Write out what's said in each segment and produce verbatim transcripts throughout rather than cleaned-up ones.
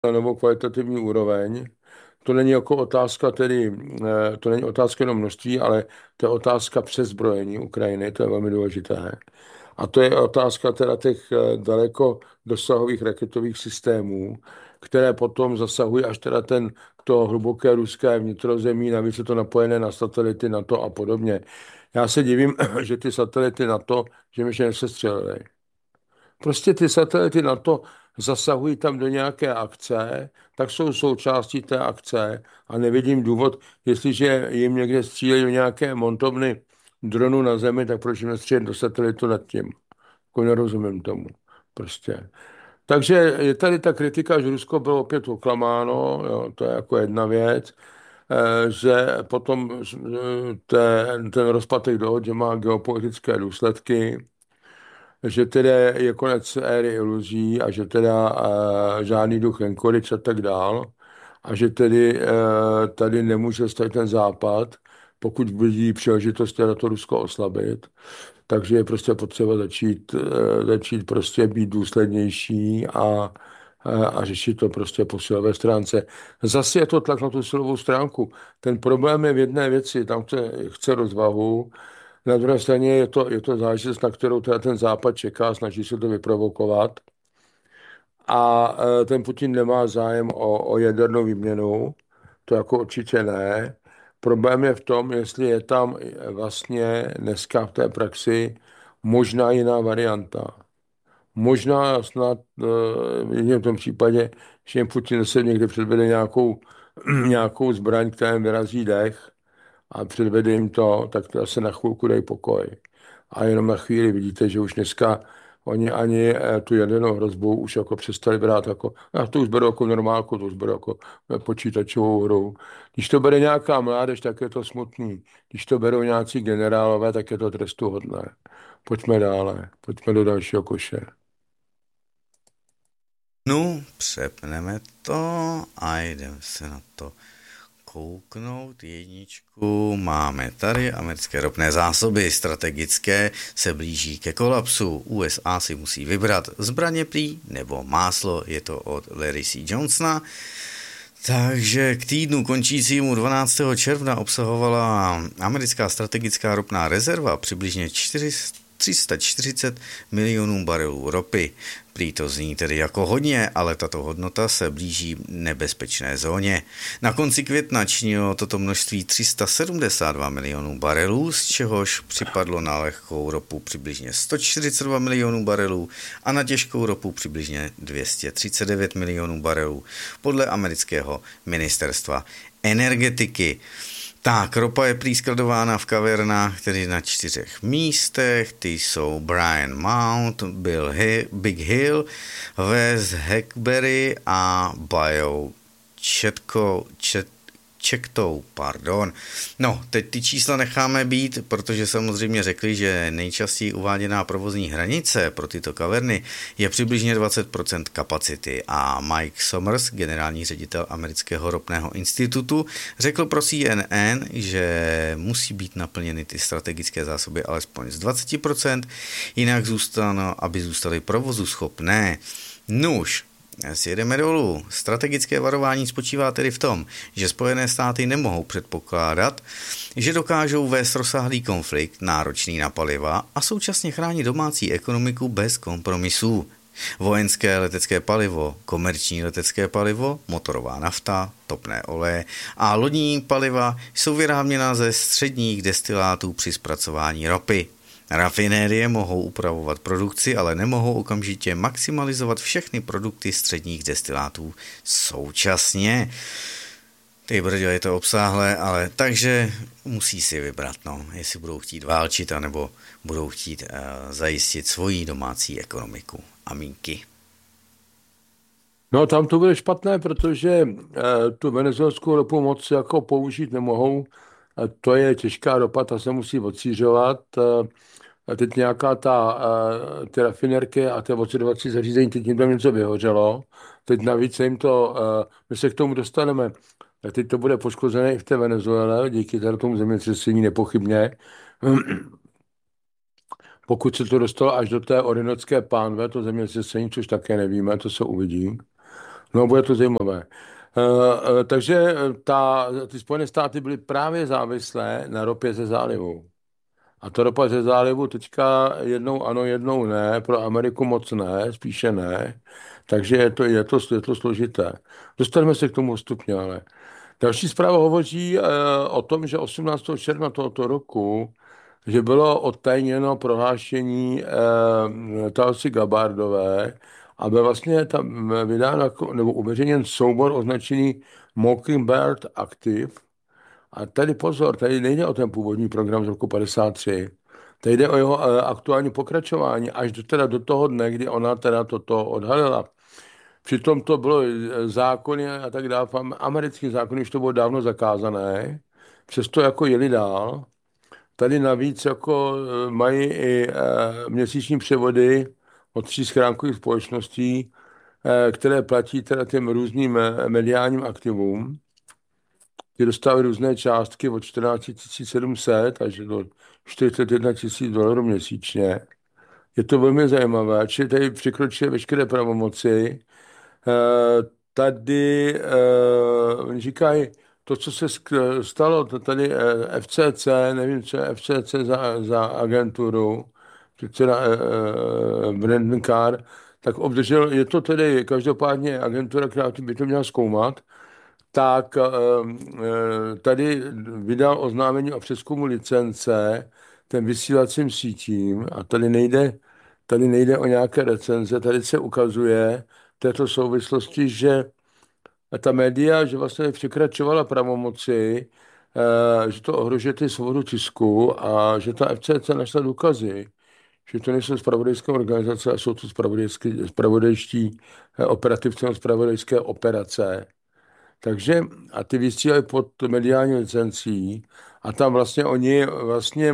na novou kvalitativní úroveň. To není jako otázka tedy, eh, to není otázka jenom množství, ale to je otázka přezbrojení Ukrajiny, to je velmi důležité. A to je otázka teda těch eh, daleko dosahových raketových systémů, které potom zasahují až teda ten, to hluboké ruské vnitrozemí, navíc je to napojené na satelity NATO a podobně. Já se divím, že ty satelity NATO, že mi ještě nesestřelily. Prostě ty satelity na to zasahují tam do nějaké akce, tak jsou součástí té akce a nevidím důvod, jestliže jim někde střílejí do nějaké montovny dronu na zemi, tak proč jim nestřílet do satelitu nad tím? Jako nerozumím tomu. Prostě. Takže je tady ta kritika, že Rusko bylo opět oklamáno, jo, to je jako jedna věc, eh, že potom eh, ten, ten rozpad těch dohod, že má geopolitické důsledky, že teda je konec éry iluzí a že teda uh, žádný duch Encourage a tak dál a že tedy uh, tady nemůže stát ten západ, pokud vidí příležitost na to Rusko oslabit. Takže je prostě potřeba začít, uh, začít prostě být důslednější a, a, a řešit to prostě po silové stránce. Zase je to tlak na tu silovou stránku. Ten problém je v jedné věci, tam chce, chce rozvahu, na druhé straně je to, je to záležitost, na kterou teda ten Západ čeká, snaží se to vyprovokovat. A e, ten Putin nemá zájem o, o jadernou výměnu, to jako určitě ne. Problém je v tom, jestli je tam vlastně dneska v té praxi možná jiná varianta. Možná snad e, v tom případě, že jim Putin se někde předvede nějakou, nějakou zbraň, která jim vyrazí dech, a předvede jim to, tak to asi na chvilku dej pokoj. A jenom na chvíli vidíte, že už dneska oni ani eh, tu jadernou hrozbu už jako přestali brát jako, já to už beru jako normálku, to už beru jako eh, počítačovou hru. Když to bere nějaká mládež, tak je to smutný. Když to berou nějací generálové, tak je to trestuhodné. Pojďme dále, pojďme do dalšího koše. No, přepneme to a jdeme se na to kouknout. Jedničku máme tady, americké ropné zásoby strategické se blíží ke kolapsu. U S A si musí vybrat zbraně prý nebo máslo, je to od Larry C. Johnsona. Takže k týdnu končícímu dvanáctého června obsahovala americká strategická ropná rezerva přibližně tři sta čtyřicet milionů barelů ropy. Prý to zní tedy jako hodně, ale tato hodnota se blíží nebezpečné zóně. Na konci května činilo toto množství tři sta sedmdesát dva milionů barelů, z čehož připadlo na lehkou ropu přibližně sto čtyřicet dva milionů barelů a na těžkou ropu přibližně dvě stě třicet devět milionů barelů, podle amerického ministerstva energetiky. Tak, ropa je prý skladována v kavernách, tedy na čtyřech místech, ty jsou Brian Mount, Bill Hill, Big Hill, West Hackberry a Bio Chetco, Chet, Čektou, pardon. No, teď ty čísla necháme být, protože samozřejmě řekli, že nejčastěji uváděná provozní hranice pro tyto kaverny je přibližně dvacet procent kapacity a Mike Sommers, generální ředitel amerického ropného institutu, řekl pro C N N, že musí být naplněny ty strategické zásoby alespoň z dvacet procent, jinak zůstanou, aby zůstaly provozu schopné. Nuž, sjedeme dolů. Strategické varování spočívá tedy v tom, že Spojené státy nemohou předpokládat, že dokážou vést rozsáhlý konflikt náročný na paliva a současně chránit domácí ekonomiku bez kompromisů. Vojenské letecké palivo, komerční letecké palivo, motorová nafta, topné oleje a lodní paliva jsou vyráběna ze středních destilátů při zpracování ropy. Rafinérie mohou upravovat produkci, ale nemohou okamžitě maximalizovat všechny produkty středních destilátů současně. Ty brďo, je to obsáhlé, ale takže musí si vybrat, no, jestli budou chtít válčit, anebo budou chtít uh, zajistit svoji domácí ekonomiku. Amínky. No tam to bude špatné, protože eh, tu venezuelskou ropu moc jako použít nemohou. Eh, to je těžká ropa, ta se musí odsířovat. Eh, a teď nějaká ta, eh, ty rafinerky a ty oxidovací zařízení, teď jim tam něco vyhořelo. Teď navíc se jim to, eh, my se k tomu dostaneme. A teď to bude poškozené i v té Venezuele, díky tady tomu zemětřesení nepochybně. Pokud se to dostalo až do té Orinocké pánve, to zemětřesení, což také nevíme, to se uvidí. No, bude to zajímavé. Uh, uh, takže ta, ty Spojené státy byly právě závislé na ropě ze zálivu. A to ropa ze zálivu teďka jednou ano, jednou ne, pro Ameriku moc ne, spíše ne. Takže je to, je to, je to složité. Dostaneme se k tomu postupně, ale. Další zpráva hovoří uh, o tom, že osmnáctého června tohoto roku, že bylo odtajněno prohlášení uh, Tulsi Gabbardové a byl vlastně tam vydán jako- nebo uveřejněn soubor označený Mockingbird Active. A tady pozor, tady nejde o ten původní program z roku padesát tři. Tady jde o jeho eh, aktuální pokračování až do, teda do toho dne, kdy ona teda toto odhalila. Přitom to bylo eh, zákony a tak dále, americký zákony už to bylo dávno zakázané, přesto jako jeli dál. Tady navíc jako eh, mají i eh, měsíční převody od tří schránkových společností, eh, které platí teda těm různým eh, mediálním aktivům. Ty dostávají různé částky od čtrnáct tisíc sedm set až do čtyřicet jedna tisíc dolarů měsíčně. Je to velmi zajímavé, čili tady překročuje veškeré pravomoci. Eh, Tady eh, oni říkají, to, co se sk- stalo, to tady eh, F C C, nevím, co je F C C za, za agenturu, předseda eh, eh, Brandon Carr, tak obdržel, je to tedy každopádně agentura, která by to měla zkoumat, tak eh, eh, tady vydal oznámení o přezkumu licence ten vysílacím sítím a tady nejde, tady nejde o nějaké recenze, tady se ukazuje v této souvislosti, že ta média, že vlastně překračovala pravomoci, eh, že to ohrožuje ty svobodu tisku a že ta F C C našla důkazy, že to nejsou zpravodajské organizace, ale jsou to zpravodajští eh, operativci nebo zpravodajské operace. Takže a ty vysílají pod mediální licencí a tam vlastně oni vlastně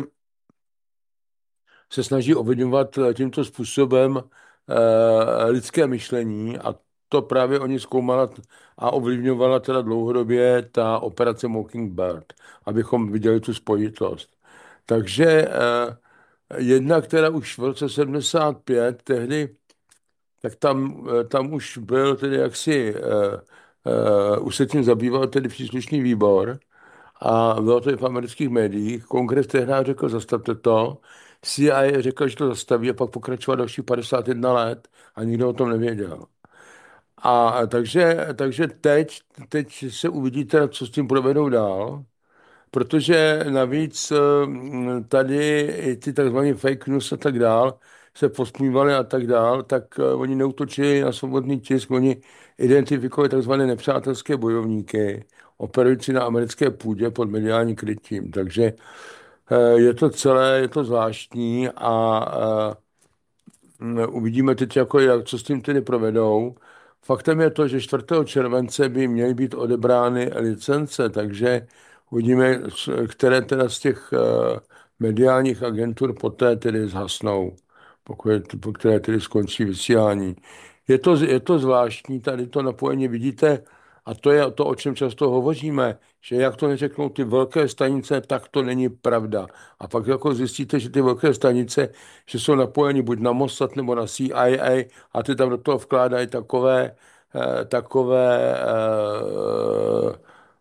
se snaží ovlivňovat tímto způsobem eh, lidské myšlení a to právě oni zkoumala a ovlivňovala teda dlouhodobě ta operace Mockingbird, abychom viděli tu spojitost. Takže eh, jedna, která už v roce sedmdesát pět tehdy, tak tam, eh, tam už byl tedy jaksi eh, Uh, už se tím zabýval tedy příslušný výbor a bylo to i v amerických médiích. Kongres tehdy řekl, zastavte to. C I A řekl, že to zastaví a pak pokračoval další padesát jedna let a nikdo o tom nevěděl. A takže, takže teď, teď se uvidíte, co s tím provedou dál, protože navíc eh, tady i ty takzvané fake news a tak dál se posmívali a tak dál, tak uh, oni neútočili na svobodný tisk, oni identifikovali takzvané nepřátelské bojovníky, operující na americké půdě pod mediálním krytím. Takže uh, je to celé, je to zvláštní a uh, uvidíme teď, jako, jak, co s tím tedy provedou. Faktem je to, že čtvrtého července by měly být odebrány licence, takže uvidíme, které teda z těch uh, mediálních agentur poté tedy zhasnou, pokud, po které tedy skončí vysílání. Je to, je to zvláštní, tady to napojení vidíte, a to je to, o čem často hovoříme, že jak to neřeknou ty velké stanice, tak to není pravda. A pak jako zjistíte, že ty velké stanice, že jsou napojeni buď na Mossad nebo na C I A a ty tam do toho vkládají takové, eh, takové eh,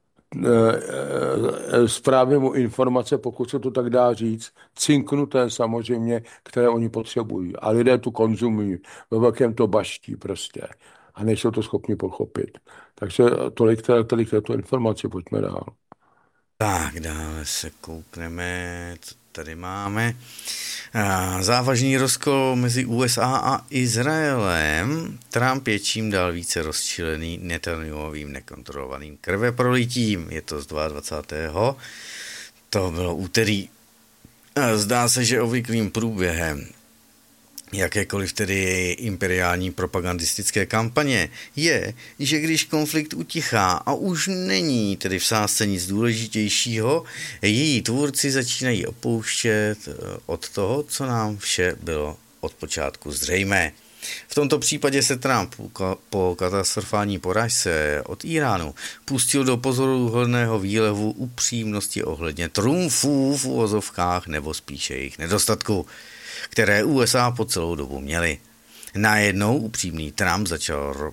zprávy mu informace, pokud se to tak dá říct, cinknuté samozřejmě, které oni potřebují. A lidé tu konzumují, ve velkém to baští prostě. A nejsou to schopni pochopit. Takže tolik tady k této informaci, pojďme dál. Tak, dále se koukneme, co tady máme. Závažný rozkol mezi U S A a Izraelem. Trump je čím dál více rozčilený Netanyahuovým nekontrolovaným krveprolitím. Je to z dvacátého druhého To bylo úterý. Zdá se, že obvyklým průběhem jakékoliv tedy imperiální propagandistické kampaně je, že když konflikt utichá a už není tedy v sázce nic důležitějšího, její tvůrci začínají opouštět od toho, co nám vše bylo od počátku zřejmé. V tomto případě se Trump po katastrofální porážce od Iránu pustil do pozoruhodného výlevu upřímnosti ohledně trumfů v uvozovkách nebo spíše jejich nedostatku, které U S A po celou dobu měly. Najednou upřímný Trump začal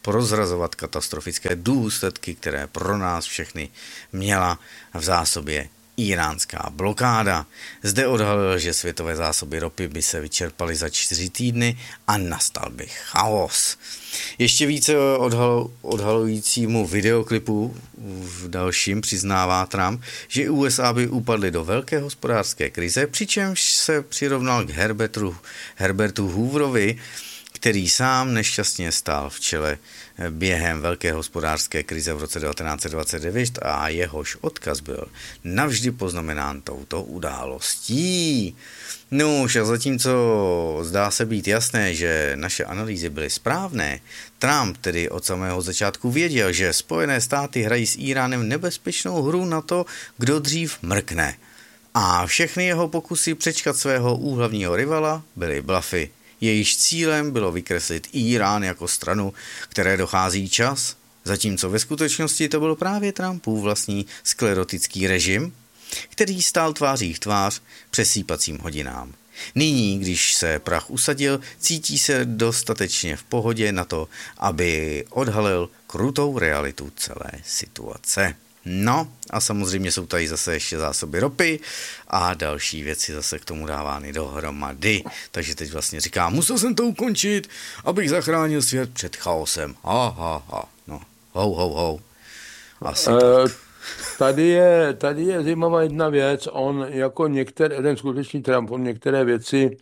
prozrazovat katastrofické důsledky, které pro nás všechny měla v zásobě iránská blokáda. Zde odhalil, že světové zásoby ropy by se vyčerpaly za čtyři týdny a nastal by chaos. Ještě více odhal, odhalujícímu videoklipu v dalším přiznává Trump, že U S A by upadly do velké hospodářské krize, přičemž se přirovnal k Herbertu, Herbertu Hooverovi, který sám nešťastně stál v čele během velké hospodářské krize v roce devatenáct set dvacet devět a jehož odkaz byl navždy poznamenán touto událostí. No už a zatímco zdá se být jasné, že naše analýzy byly správné, Trump tedy od samého začátku věděl, že Spojené státy hrají s Íránem nebezpečnou hru na to, kdo dřív mrkne. A všechny jeho pokusy přečkat svého úhlavního rivala byly blafy. Jejíž cílem bylo vykreslit Írán jako stranu, které dochází čas, zatímco ve skutečnosti to byl právě Trumpův vlastní sklerotický režim, který stál tváří v tvář přesýpacím hodinám. Nyní, když se prach usadil, cítí se dostatečně v pohodě na to, aby odhalil krutou realitu celé situace. No a samozřejmě jsou tady zase ještě zásoby ropy a další věci zase k tomu dávány dohromady. Takže teď vlastně říká, musel jsem to ukončit, abych zachránil svět před chaosem. Ha, ha, ha. No, hou, hou, hou. Asi uh, tak. Tady je, tady je zajímavá jedna věc. On jako některé, ten skutečný Trump, on některé věci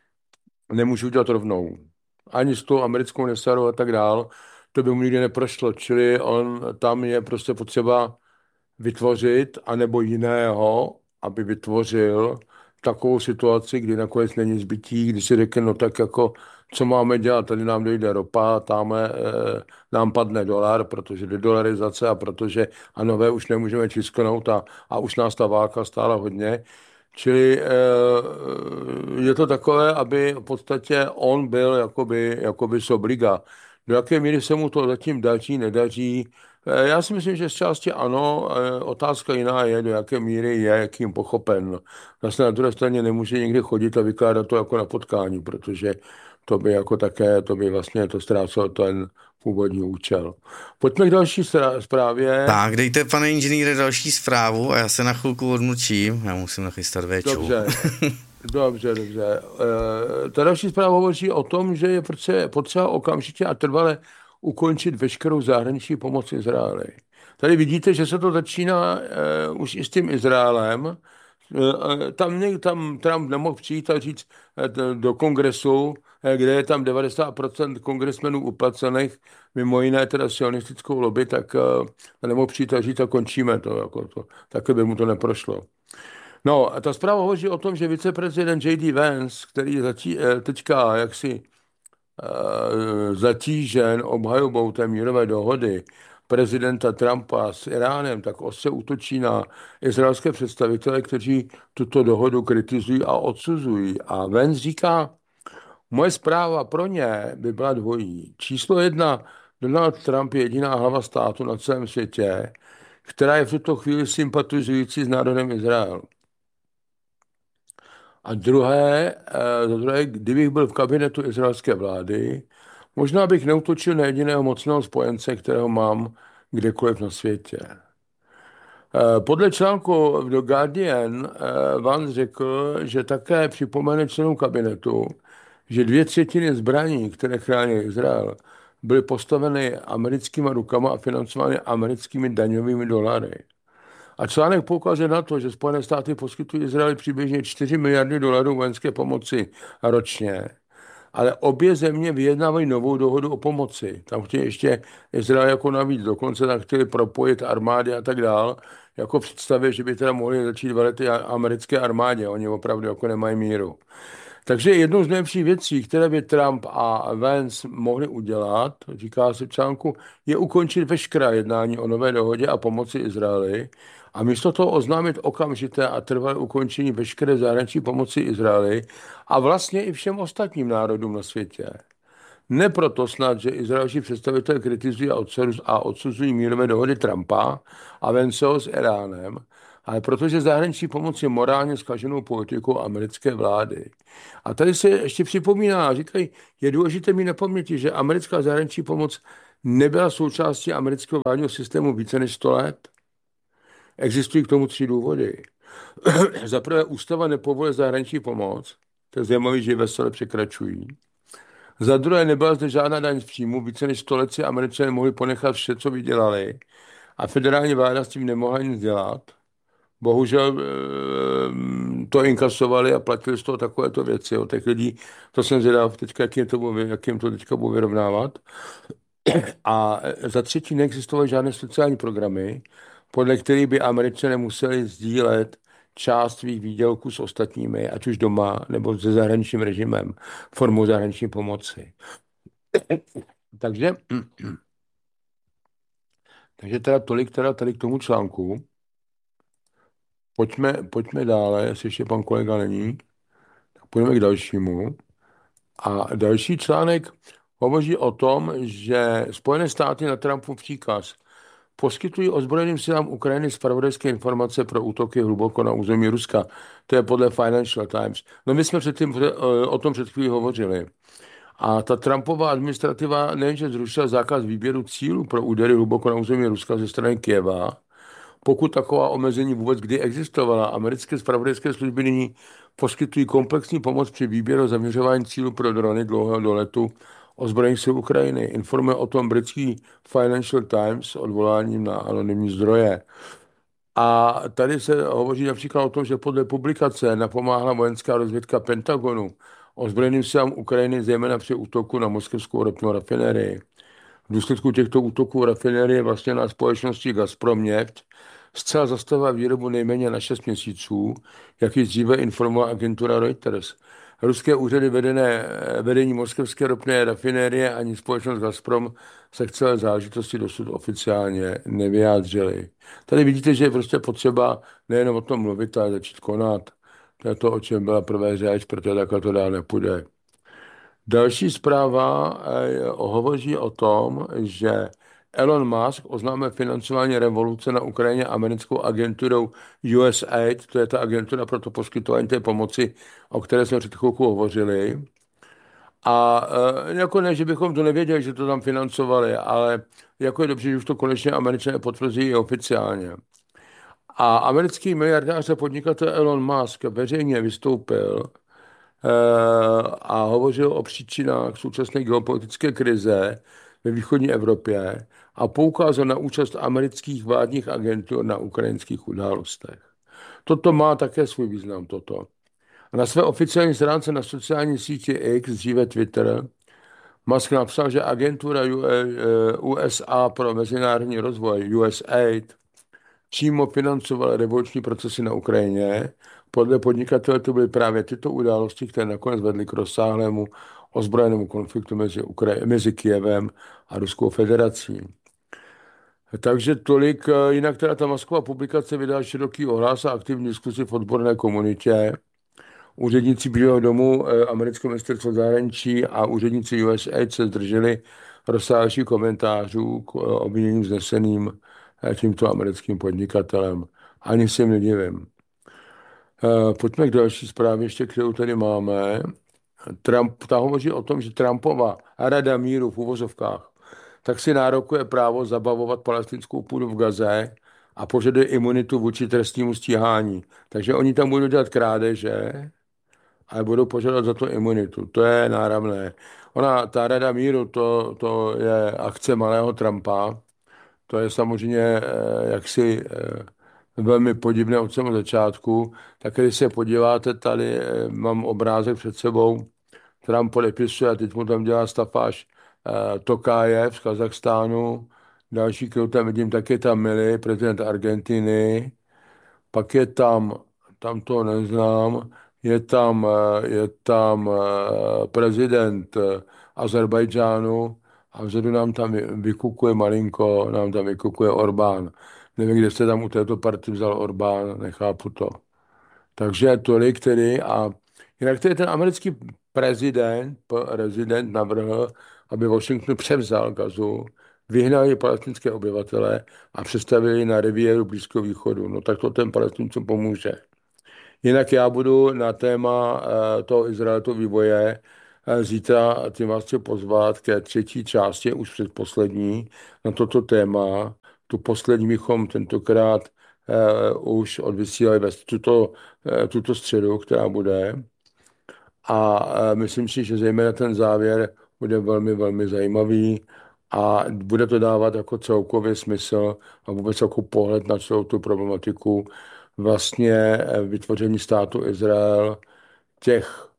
nemůže udělat rovnou. Ani s tou americkou nesarou a tak dál. To by mu nikdy neprošlo. Čili on tam je prostě potřeba vytvořit, anebo jiného, aby vytvořil takovou situaci, kdy nakonec není zbytí, kdy si řekne, no tak jako, co máme dělat, tady nám dojde ropa, tam e, nám padne dolar, protože dedolarizace a protože a nové už nemůžeme tisknout a, a už nás ta válka stála hodně. Čili e, je to takové, aby v podstatě on byl jakoby, jakoby z obliga. Do jaké míry se mu to zatím daří, nedaří. Já si myslím, že z části ano, otázka jiná je, do jaké míry je, jakým pochopen. Vlastně na druhé straně nemůže někdy chodit a vykládat to jako na potkání, protože to by jako také, to by vlastně to ztrácelo ten původní účel. Pojďme k další zprávě. Tak, dejte, pane inženýre, další zprávu a já se na chvilku odmlčím. Já musím nachystat véču. Dobře. Dobře, dobře. E, ta další zpráva hovoří o tom, že je potřeba okamžitě a trvale ukončit veškerou zahraniční pomoc Izraeli. Tady vidíte, že se to začíná uh, už i s tím Izraelem. Uh, tam, tam Trump nemohl přijít a říct uh, do kongresu, uh, kde je tam devadesát procent kongresmenů uplacených, mimo jiné teda sionistickou lobby, tak uh, nemohl přijít a říct a končíme to. Jako to. Takhle by mu to neprošlo. No, a ta zpráva hovoří o tom, že viceprezident J D Vance, který zatí, uh, teďka jaksi zatížen obhajobou té mírové dohody prezidenta Trumpa s Iránem, tak ostře útočí na izraelské představitele, kteří tuto dohodu kritizují a odsuzují. A Vance říká, moje zpráva pro ně by byla dvojí. Číslo jedna, Donald Trump je jediná hlava státu na celém světě, která je v tuto chvíli sympatizující s národem Izrael. A druhé, za druhé, kdybych byl v kabinetu izraelské vlády, možná bych neutočil na jediného mocného spojence, kterého mám kdekoliv na světě. Podle článku v The Guardian Vance řekl, že také připomene členům kabinetu, že dvě třetiny zbraní, které chrání Izrael, byly postaveny americkými rukama a financovány americkými daňovými dolary. A článek poukazuje na to, že Spojené státy poskytují Izraeli přibližně čtyři miliardy dolarů vojenské pomoci ročně, ale obě země vyjednávají novou dohodu o pomoci. Tam chtějí ještě Izrael jako navíc, dokonce tam chtěli propojit armády a tak dál, jako představě, že by teda mohli začít velet americké armádě, oni opravdu jako nemají míru. Takže jednou z nejlepších věcí, které by Trump a Vance mohli udělat, říká se v článku, je ukončit veškerá jednání o nové dohodě a pomoci Izraeli a místo toho oznámit okamžité a trvalé ukončení veškeré zahraniční pomoci Izraeli a vlastně i všem ostatním národům na světě. Ne proto snad, že izraelští představitelé kritizují a odsuzují mírové dohody Trumpa a Vanceho s Iránem, ale protože zahraniční pomoc je morálně zkaženou politikou americké vlády. A tady se ještě připomíná, říkají, je důležité mít na paměti, že americká zahraniční pomoc nebyla součástí amerického vládního systému více než sto let. Existují k tomu tři důvody. Za prvé, ústava nepovoluje zahraniční pomoc, to je zajímavé, že ji vesele překračují. Za druhé, nebyla zde žádná daň z příjmu, více než sto let si Američané mohli ponechat vše, co vydělali a federální vláda s tím nemohla nic dělat. Bohužel eh, to inkasovali a platili z toho takovéto věci. Od těch lidí, to jsem zvědav teďka, jak jim to, bude- jak jim to teďka bude vyrovnávat. A za třetí neexistovaly žádné sociální programy, podle kterých by Američané museli sdílet část svých výdělků s ostatními, ať už doma nebo se zahraničním režimem, formou zahraniční pomoci. Takže, takže teda tolik teda tady k tomu článku. Pojďme, pojďme dále, jestli ještě pan kolega není, tak půjdeme k dalšímu. A další článek hovoří o tom, že Spojené státy na Trumpův příkaz poskytují ozbrojeným silám Ukrajiny zpravodajské informace pro útoky hluboko na území Ruska. To je podle Financial Times. No my jsme předtím o tom před chvílí hovořili. A ta Trumpova administrativa nejenže zrušila zákaz výběru cílů pro údery hluboko na území Ruska ze strany Kyjeva, pokud taková omezení vůbec kdy existovala. Americké zpravodajské služby nyní poskytují komplexní pomoc při výběru a zaměřování cílů pro drony dlouhého doletu ozbrojených sil Ukrajiny. Informuje o tom britský Financial Times s odvoláním na anonymní zdroje. A tady se hovoří například o tom, že podle publikace napomáhala vojenská rozvědka Pentagonu ozbrojeným silám Ukrajiny, zejména při útoku na moskevskou ropnou rafinérii. V důsledku těchto útoků rafinérie vlastně na společnosti Gazprom Neft zcela zastavila výrobu nejméně na šest měsíců, jak již dříve informovala agentura Reuters. Ruské úřady vedené vedení moskevské ropné rafinérie ani společnost Gazprom se k celé záležitosti dosud oficiálně nevyjádřily. Tady vidíte, že je prostě potřeba nejenom o tom mluvit, ale začít konat. To je to, o čem byla prvé řeč, protože takhle to dál nepůjde. Další zpráva eh, hovoří o tom, že Elon Musk oznámil financování revoluce na Ukrajině americkou agenturou U S A I D, to je ta agentura pro to poskytování té pomoci, o které jsme před chvilkou hovořili. A e, jako ne, že bychom to nevěděli, že to tam financovali, ale jako je dobře, že už to konečně Američané potvrzují oficiálně. A americký miliardář a podnikatel Elon Musk veřejně vystoupil e, a hovořil o příčinách současné geopolitické krize ve východní Evropě a poukázal na účast amerických vládních agentur na ukrajinských událostech. Toto má také svůj význam, toto. A na své oficiální stránce na sociální síti X, dříve Twitter, Musk napsal, že agentura U S A pro mezinárodní rozvoj, U S A I D, přímo financovala revoluční procesy na Ukrajině. Podle podnikatele to byly právě tyto události, které nakonec vedly k rozsáhlému ozbrojenému konfliktu mezi, Ukra- mezi Kyjevem a Ruskou federací. Takže tolik, jinak teda ta Moskva publikace vydala široký ohlas a aktivní diskusi v odborné komunitě. Úředníci Bílého domu, amerického ministerstva zahraničí a úředníci U S A I D se zdrželi rozsáhlejších komentářů k obviněním vzneseným tímto americkým podnikatelem. Ani si nedivím. Pojďme k další zprávě, ještě kterou tady máme. Trump, ta hovoří o tom, že Trumpova Rada míru v uvozovkách tak si nárokuje právo zabavovat palestinskou půdu v Gaze a požaduje imunitu vůči trestnímu stíhání. Takže oni tam budou dělat krádeže, ale budou požadovat za to imunitu. To je náramné. Ona, ta Rada míru, to, to je akce malého Trumpa. To je samozřejmě eh, jaksi eh, velmi podivné od samého začátku. Tak když se podíváte, tady eh, mám obrázek před sebou, Trump podepisuje a teď mu tam dělá stafáž eh, Tokajev z Kazachstánu. Další, kterou tam vidím, tak je tam Milei, prezident Argentiny. Pak je tam, tam to neznám, je tam, eh, je tam eh, prezident eh, Azerbajdžánu a vzadu nám tam vykukuje malinko, nám tam vykukuje Orbán. Nevím, kde se tam u této party vzal Orbán, nechápu to. Takže tolik tedy a jinak tedy ten americký prezident, prezident navrhl, aby Washington převzal Gazu, vyhnali palestinské obyvatele a přestavili na riviéru Blízkého východu. No tak to ten Palestincům pomůže. Jinak já budu na téma uh, toho Izraelského vývoje Zítra tím vás chci pozvat ke třetí části, už předposlední, na toto téma. Tu poslední bychom tentokrát uh, už odvysílali ve tuto, uh, tuto středu, která bude. A uh, myslím si, že zejména ten závěr bude velmi, velmi zajímavý a bude to dávat jako celkově smysl a vůbec jako pohled na celou tu problematiku vlastně vytvoření státu Izrael, těch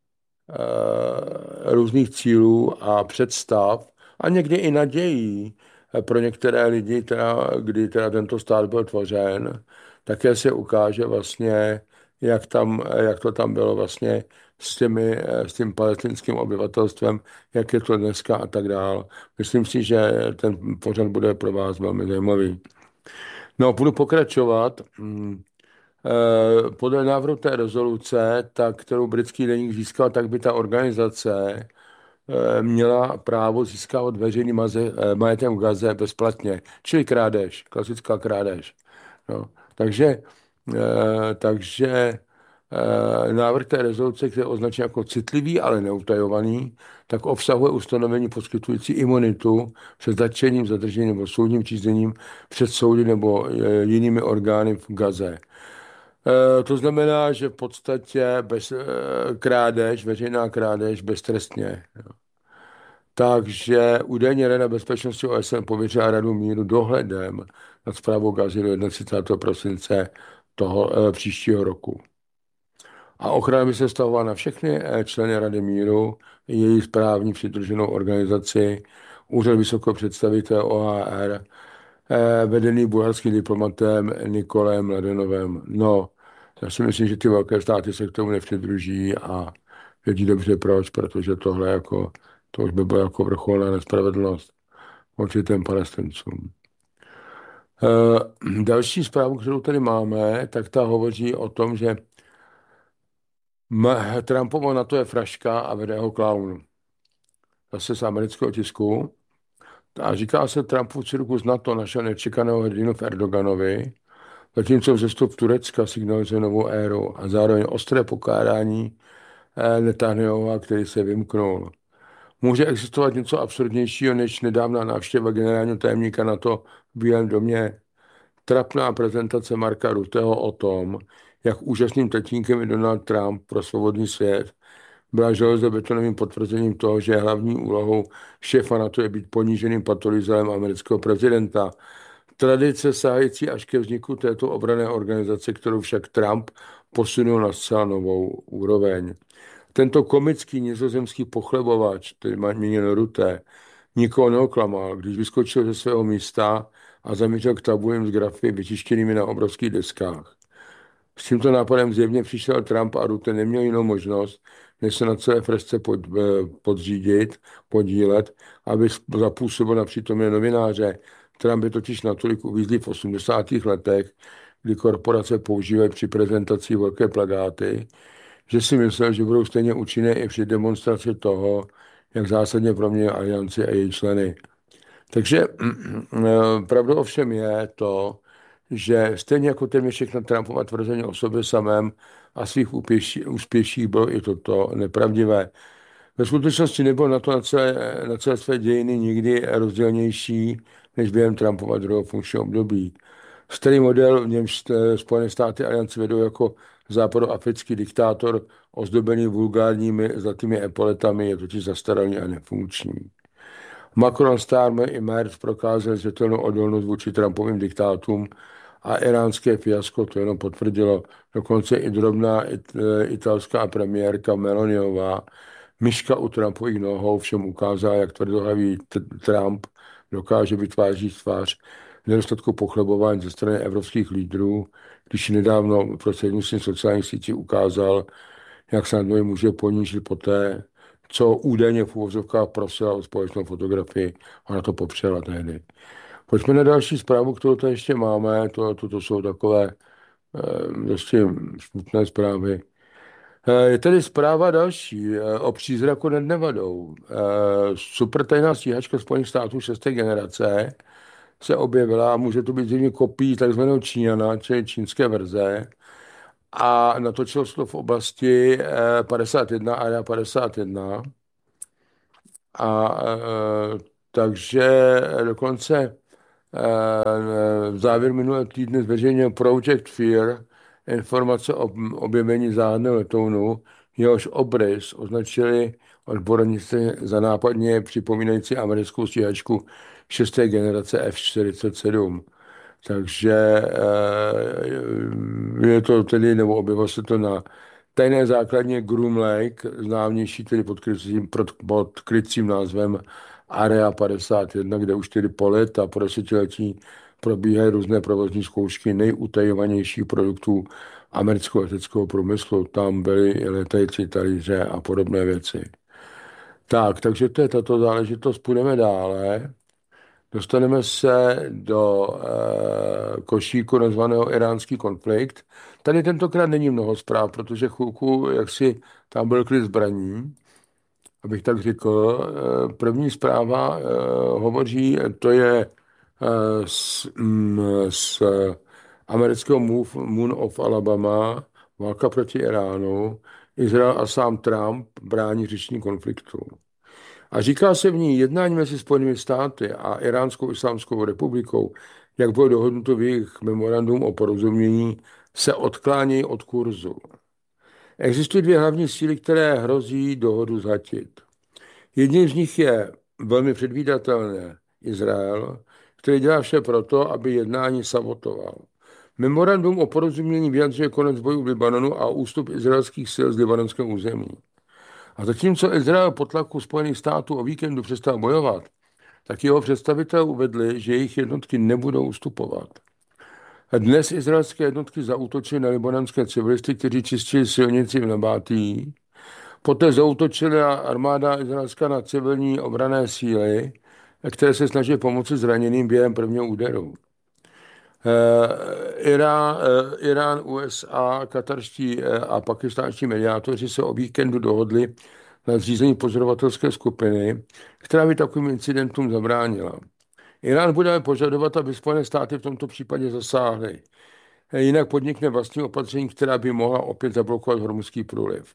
eh, různých cílů a představ a někdy i nadějí eh, pro některé lidi, teda, kdy teda tento stát byl tvořen, také se ukáže vlastně, jak, tam, jak to tam bylo vlastně s, těmi, eh, s tím palestinským obyvatelstvem, jak je to dneska a tak dál. Myslím si, že ten pořad bude pro vás velmi zajímavý. No, budu pokračovat. Hmm. Eh, Podle návrhu té rezoluce, tak, kterou britský deník získal, tak by ta organizace eh, měla právo získávat veřejný maze, eh, majetek v Gaze bezplatně, čili krádež, klasická krádež. No. Takže, eh, takže eh, návrh té rezoluce, který je označen jako citlivý, ale neutajovaný, tak obsahuje ustanovení poskytující imunitu před zatčením, zadržením nebo soudním řízením před soudy nebo eh, jinými orgány v Gaze. Eh, To znamená, že v podstatě bez eh, krádež, veřejná krádež beztrestně. Takže údajně Rada bezpečnosti O S N pověřila Radu míru dohledem nad správou Gazy do třicátého prvního prosince toho eh, příštího roku. A ochrana by se vztahovala na všechny eh, členy Rady míru, její správní přidruženou organizaci, úřad vysokého představitele O H R, eh, vedený bulharským diplomatem Nikolem Mladenovem. No, já si myslím, že ty velké státy se k tomu nepřidruží a vědí dobře proč, protože tohle jako, to už by bylo jako vrcholná nespravedlnost vůči těm Palestincům. Eh, Další zprávu, kterou tady máme, tak ta hovoří o tom, že M- Trumpovo na to je fraška a vede ho klaun. Zase z amerického tisku. A říká se, Trumpův cirkus na to našel nečekaného hrdinu v Erdoganovi, zatímco vzestup Turecka signalizuje novou éru a zároveň ostré pokárání eh, Netanjahova, který se vymknul. Může existovat něco absurdnějšího než nedávná návštěva generálního tajemníka NATO v Bílém domě? Trapná prezentace Marka Rutteho o tom, jak úžasným tatínkem je Donald Trump pro svobodný svět, byla železobetonovým potvrzením toho, že hlavní úlohou šéfa NATO je být poníženým patolizálem amerického prezidenta. Tradice sahající až ke vzniku této obranné organizace, kterou však Trump posunul na zcela novou úroveň. Tento komický nizozemský pochlebovač, který má měněno Rutte, nikoho neoklamal, když vyskočil ze svého místa a zamířil k tabulím s grafy vytištěnými na obrovských deskách. S tímto nápadem zjevně přišel Trump a Rutte neměl jinou možnost, než se na celé fresce pod, podřídit, podílet, aby zapůsobil na přítomné novináře. Trump je totiž natolik uvízlý v osmdesátých letech, kdy korporace používají při prezentaci velké plakáty, že si myslel, že budou stejně účinné i při demonstraci toho, jak zásadně proměnil alianci a její členy. Takže pravdou ovšem je to, že stejně jako téměř všechna Trumpova tvrzení o sobě samém a svých úspěších, úspěších bylo i toto nepravdivé. Ve skutečnosti nebyl na to na celé, na celé své dějiny nikdy rozdílnější než během Trumpova druhého funkčního období. Starý model, v němž Spojené státy aliance vedou jako západoafrický diktátor ozdobený vulgárními zlatými epoletami, je totiž zastaralý a nefunkční. Macron, Starmer i Merz prokázali zřetelnou odolnost vůči Trumpovým diktátům a iránské fiasko to jenom potvrdilo. Dokonce i drobná it, italská premiérka Meloniová, myška u Trumpových nohou, všem ukázala, jak tvrdohlavý Trump dokáže vytvářet tvář nedostatku pochlebování ze strany evropských lídrů, když nedávno prostřednictvím sociálních sítí ukázal, jak se nad něj může ponížit poté, co údajně v úvozovkách prosila o společnou fotografii a na to popřela tehdy. Pojďme na další zprávu, kterou tady ještě máme. To, to, to jsou takové eh, dosti smutné zprávy. Eh, je tady zpráva další eh, o přízraku nad Nevadou. Eh, supertajná stíhačka Spojených států šesté generace se objevila a může to být zřejmě kopií takzvaného Číňana, čili čínské verze. A natočilo se to v oblasti eh, padesát jedna, Area padesát jedna. A e, takže dokonce e, v závěr minulého týdne zveřejnil Project Fear informace o objevení záhadného letounu, jehož obrys označili odborníci za nápadně připomínající americkou stíhačku šesté generace F čtyřicet sedm. Takže eh, je to tedy, nebo objevilo se to na tajné základně Groom Lake, známější tedy pod krycím, pod, pod krycím názvem Area padesát jedna, kde už tedy po léta, po desetiletí probíhají různé provozní zkoušky nejutajovanějších produktů amerického leteckého průmyslu. Tam byly letající talíře a podobné věci. Tak, takže to je tato záležitost. Půjdeme dále. Dostaneme se do e, košíku nazvaného iránský konflikt. Tady tentokrát není mnoho zpráv, protože chvilku, jak si tam byl klid zbraní, abych tak řekl. E, první zpráva e, hovoří, to je e, z, m, z amerického Move, Moon of Alabama, válka proti Iránu. Izrael a sám Trump brání řešení konfliktu. A říká se v ní jednání mezi Spojenými státy a Iránskou islámskou republikou, jak bylo dohodnuto v jejich memorandum o porozumění, se odklánějí od kurzu. Existují dvě hlavní síly, které hrozí dohodu zhatit. Jedním z nich je velmi předvídatelné Izrael, který dělá vše proto, aby jednání sabotoval. Memorandum o porozumění vyjadřuje konec bojů v Libanonu a ústup izraelských sil z libanonského území. A zatímco Izrael po tlaku Spojených států o víkendu přestal bojovat, tak jeho představitelé uvedli, že jejich jednotky nebudou ustupovat. A dnes izraelské jednotky zaútočily na libanonské civilisty, kteří čistili silnici v Nabátí. Poté zaútočila armáda izraelská na civilní obranné síly, které se snaží pomoci zraněným během prvního úderu. Irán, Irán, U S A, katarští a pakistánští mediátoři se o víkendu dohodli na zřízení pozorovatelské skupiny, která by takovým incidentům zabránila. Irán bude požadovat, aby Spojené státy v tomto případě zasáhly. Jinak podnikne vlastní opatření, která by mohla opět zablokovat Hormuzský průliv.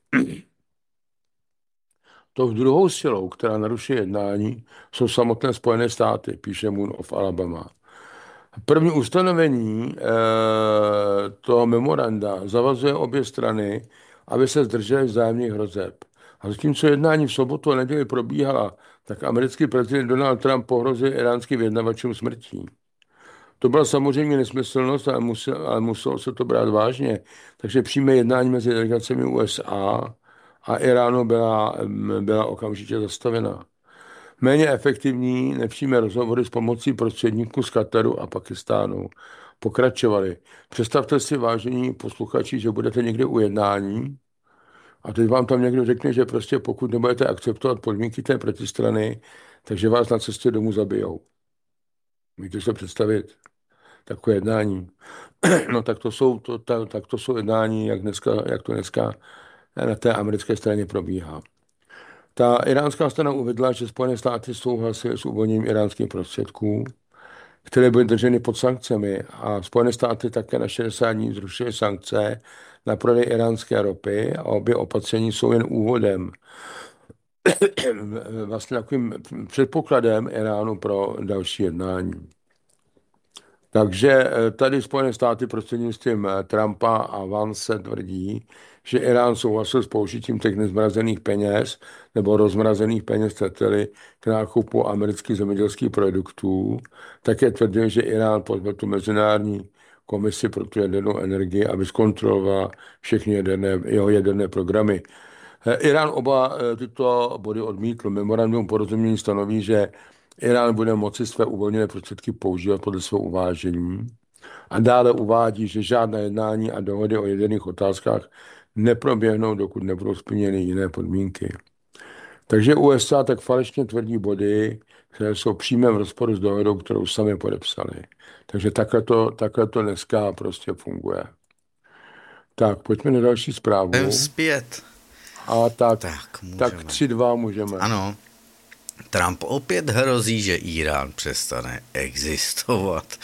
To druhou silou, která naruší jednání, jsou samotné Spojené státy, píše Moon of Alabama. První ustanovení e, toho memoranda zavazuje obě strany, aby se zdržely vzájemných hrozeb. A zatímco jednání v sobotu a neděli probíhala, tak americký prezident Donald Trump pohrozil iránským vyjednavačům smrtí. To byla samozřejmě nesmyslnost, ale musel, ale muselo se to brát vážně. Takže přímé jednání mezi delegacemi U S A a Iránu byla, byla okamžitě zastavena. Méně efektivní nepřímé rozhovory s pomocí prostředníků z Kataru a Pakistánu pokračovaly. Představte si, vážení posluchači, že budete někde u jednání a teď vám tam někdo řekne, že prostě pokud nebudete akceptovat podmínky té protistrany, takže vás na cestě domů zabijou. Můžete se představit takové jednání. No tak to jsou, to, ta, tak to jsou jednání, jak, dneska, jak to dneska na té americké straně probíhá. Ta iránská strana uvedla, že Spojené státy souhlasily s uvolněním iránských prostředků, které byly drženy pod sankcemi, a Spojené státy také na šedesát dní zrušily sankce na prodej iránské ropy a obě opatření jsou jen úvodem, vlastně takovým předpokladem Iránu pro další jednání. Takže tady Spojené státy prostřednictvím Trumpa a Vance tvrdí, že Irán souhlasil s použitím těch nezmrazených peněz nebo rozmrazených peněz teteli k nákupu amerických zemědělských produktů. Také tvrdil, že Irán pozval tu mezinárodní komisi pro tu jadernou energii, aby zkontrolovala všechny jaderné, jeho jaderné programy. Irán oba tyto body odmítl. Memorandum porozumění stanoví, že Irán bude moci své uvolněné prostředky používat podle svého uvážení a dále uvádí, že žádné jednání a dohody o jaderných otázkách neproběhnou, dokud nebudou splněny jiné podmínky. Takže U S A tak falešně tvrdí body, které jsou v přímém rozporu s dohodou, kterou sami podepsali. Takže takhle to, takhle to dneska prostě funguje. Tak, pojďme na další zprávu. Jdem zpět. A tak, tak, tak tři dva můžeme. Ano. Trump opět hrozí, že Irán přestane existovat.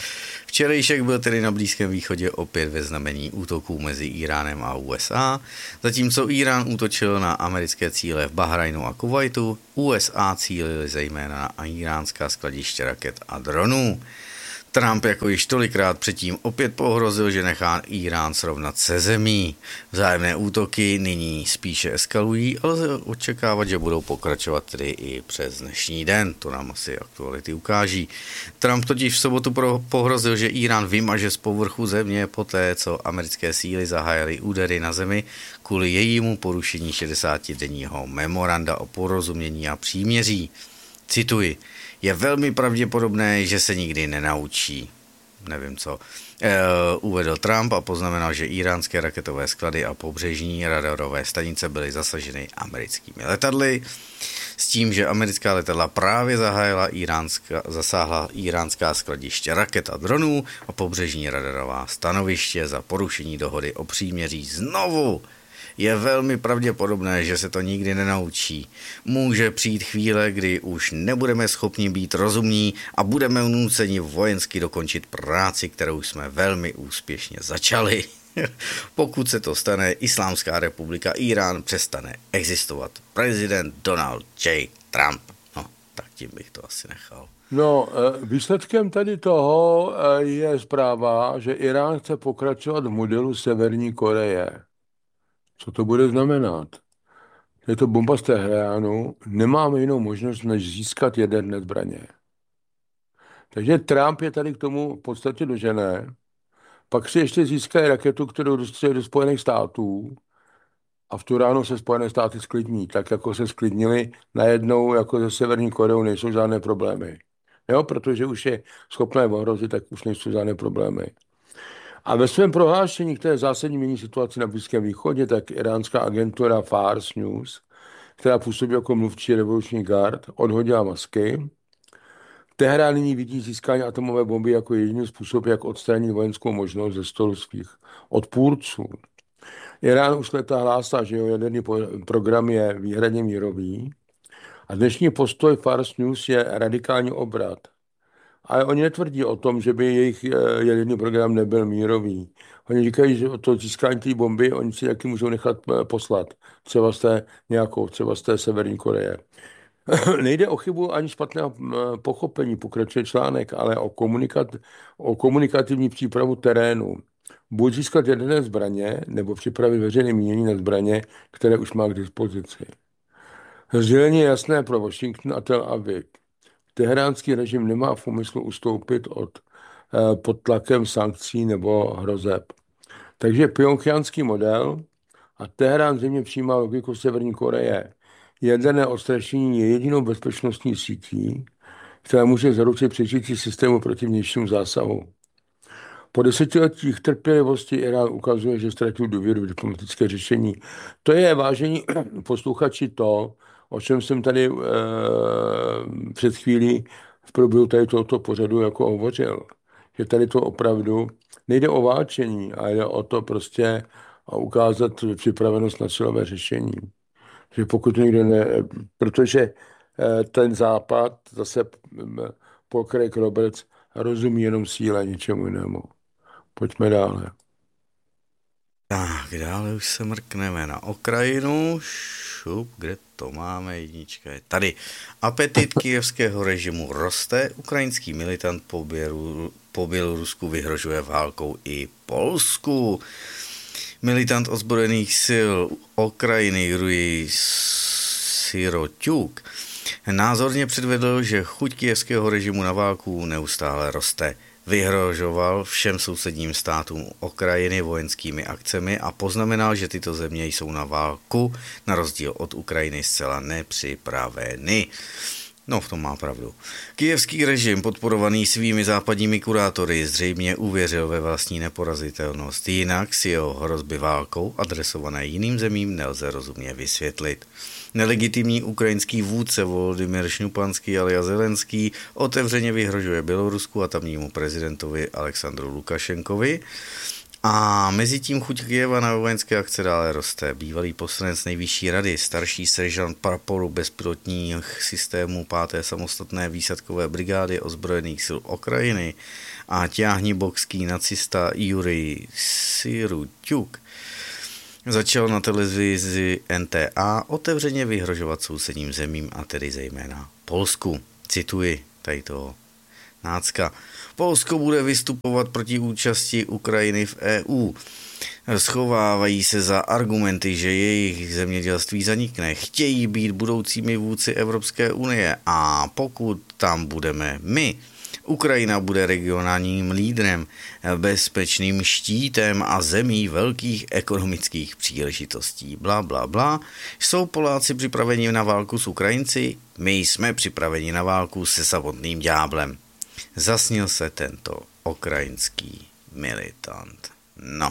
Včerejšek byl tedy na Blízkém východě opět ve znamení útoků mezi Iránem a U S A, zatímco Irán útočil na americké cíle v Bahrajnu a Kuvajtu, U S A cílili zejména na iránská skladiště raket a dronů. Trump jako již tolikrát předtím opět pohrozil, že nechá Irán srovnat se zemí. Vzájemné útoky nyní spíše eskalují, ale lze očekávat, že budou pokračovat tedy i přes dnešní den. To nám asi aktuality ukáží. Trump totiž v sobotu pohrozil, že Irán vymaže z povrchu země poté, co americké síly zahájily údery na zemi kvůli jejímu porušení šedesátidenního memoranda o porozumění a příměří. Cituji. Je velmi pravděpodobné, že se nikdy nenaučí. Nevím co. E, uvedl Trump a poznamenal, že iránské raketové sklady a pobřežní radarové stanice byly zasaženy americkými letadly. S tím, že americká letadla právě zahájila iránská, zasáhla iránská skladiště raket a dronů a pobřežní radarová stanoviště za porušení dohody o příměří znovu. Je velmi pravděpodobné, že se to nikdy nenaučí. Může přijít chvíle, kdy už nebudeme schopni být rozumní a budeme nuceni vojensky dokončit práci, kterou jsme velmi úspěšně začali. Pokud se to stane, Islámská republika Irán přestane existovat. Prezident Donald J. Trump. No, tak tím bych to asi nechal. No, výsledkem tady toho je zpráva, že Irán chce pokračovat v modelu Severní Koreje. Co to bude znamenat? Je to bomba z Teheránu, nemáme jinou možnost, než získat jaderné zbraně. Takže Trump je tady k tomu v podstatě dožené. Pak si ještě získají raketu, kterou dostřelí do Spojených států a v tu ráno se Spojené státy sklidní. Tak jako se sklidnili najednou, jako ze Severní Koreou nejsou žádné problémy. Jo, protože už je schopné ohrozit, tak už nejsou žádné problémy. A ve svém prohlášení, které zásadně mění situaci na Blízkém východě, tak iránská agentura Fars News, která působí jako mluvčí revoluční gard, odhodila masky. Teherán nyní vidí získání atomové bomby jako jediný způsob, jak odstranit vojenskou možnost ze stolu svých odpůrců. Irán už leta hlásá, že jeho jaderný program je výhradně mírový a dnešní postoj Fars News je radikální obrat. Ale oni netvrdí o tom, že by jejich jaderný program nebyl mírový. Oni říkají, že o to získání té bomby oni si taky můžou nechat poslat. Třeba z té nějakou, třeba z té Severní Koreje. Nejde o chybu ani špatné pochopení, pokračuje článek, ale o, komunikat, o komunikativní přípravu terénu. Buď získat jaderné zbraně, nebo připravit veřejné mínění na zbraně, které už má k dispozici. Sdělení je jasné pro Washington a Tel Aviv. Teheránský režim nemá v úmyslu ustoupit od eh, pod tlakem sankcí nebo hrozeb. Takže pjongjangský model a Teherán zřejmě přijímá logiku Severní Koreje. Jaderné odstrašení je jedinou bezpečnostní sítí, která může zaručit přežití systému proti vnějšímu zásahu. Po desetiletích trpělivosti Irán ukazuje, že ztratil důvěru v diplomatické řešení. To je, vážení posluchači, to, o čem jsem tady e, před chvílí v průběhu tady tohoto pořadu jako hovořil. Že tady to opravdu nejde o válčení, ale jde o to prostě ukázat připravenost na silové řešení. Že pokud někdo ne, protože ten západ, zase Paul Craig Roberts, rozumí jenom síle, ničemu jinému. Pojďme dále. Tak, dále už se mrkneme na Ukrajinu. Šup, kde to máme? Jednička je tady. Apetit kyjevského režimu roste. Ukrajinský militant po, Běru, po Bělorusku vyhrožuje válkou i Polsku. Militant ozbrojených sil Ukrajiny Jurij Siroťuk názorně předvedl, že chuť kyjevského režimu na válku neustále roste. Vyhrožoval všem sousedním státům Ukrajiny vojenskými akcemi a poznamenal, že tyto země jsou na válku, na rozdíl od Ukrajiny, zcela nepřipraveny. No, v tom má pravdu. Kyjevský režim, podporovaný svými západními kurátory, zřejmě uvěřil ve vlastní neporazitelnost. Jinak si jeho hrozby válkou adresované jiným zemím nelze rozumně vysvětlit. Nelegitimní ukrajinský vůdce Volodymyr Šňupanský alias Zelenský otevřeně vyhrožuje Bělorusku a tamnímu prezidentovi Alexandru Lukašenkovi A mezi tím chuť Kyjeva na vojenské akce dále roste. Bývalý poslanec nejvyšší rady, starší seržant praporu bezpilotních systémů páté samostatné výsadkové brigády ozbrojených sil Ukrajiny a ťáhnibokský nacista Jurij Siruťuk začal na televizi N T A otevřeně vyhrožovat sousedním zemím, a tedy zejména Polsku. Cituji tady toho nácka. Polsko bude vystupovat proti účasti Ukrajiny v E U. Schovávají se za argumenty, že jejich zemědělství zanikne. Chtějí být budoucími vůdci Evropské unie a pokud tam budeme my, Ukrajina bude regionálním lídrem, bezpečným štítem a zemí velkých ekonomických příležitostí. Bla, bla, bla. Jsou Poláci připraveni na válku s Ukrajinci? My jsme připraveni na válku se samotným ďáblem. Zasnil se tento ukrajinský militant. No.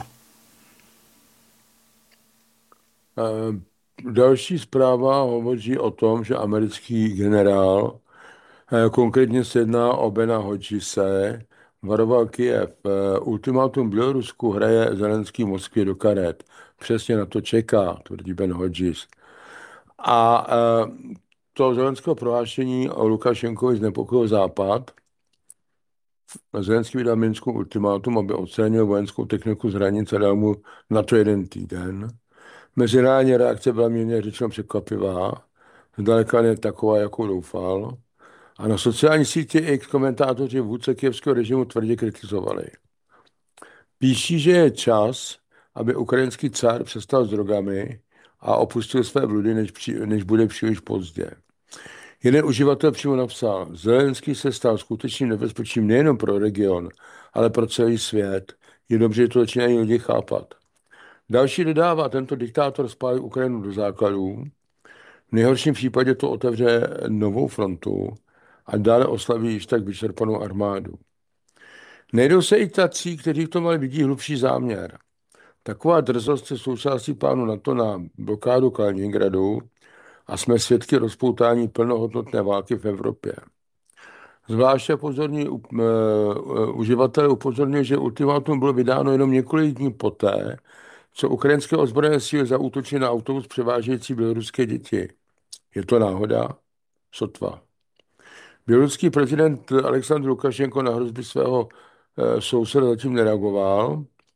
Další zpráva hovoří o tom, že americký generál, konkrétně se jedná o Bena Hodgise, varoval Kyjev. Ultimátum Bělorusku hraje Zelenský Moskvě do karet. Přesně na to čeká, tvrdí Ben Hodgis. A to zelenského prohlášení o Lukašenkovi znepokojil Západ. Zelenský vydal Minskou ultimátum, aby odstranil vojenskou techniku z hranice, dal mu na to jeden týden. Mezinárodní reakce byla mírně řečeno překvapivá, zdaleka ne taková, jakou doufal. A na sociální sítě X komentátoři vůdce kyjevského režimu tvrdě kritizovali. Píší, že je čas, aby ukrajinský cár přestal s drogami a opustil své bludy, než, při, než bude příliš pozdě. Jeden uživatel přímo napsal, Zelenský se stal skutečným nebezpečím nejenom pro region, ale pro celý svět. Je dobře, že to začínají lidi chápat. Další dodává, tento diktátor spálí Ukrajinu do základů. V nejhorším případě to otevře novou frontu a dále oslaví již tak vyčerpanou armádu. Nejdou se i tací, kteří v tom ale vidí hlubší záměr. Taková drzost je součástí plánu NATO na blokádu Kaliningradu a jsme svědky rozpoutání plnohodnotné války v Evropě. Zvláště pozorní uh, uh, uživatelé upozorňují, že ultimátum bylo vydáno jenom několik dní poté, co ukrajinské ozbrojené síly zaútočily na autobus převážející běloruské děti. Je to náhoda? Sotva. Běloruský prezident Alexandr Lukašenko na hrozby svého uh, souseda zatím nereagoval.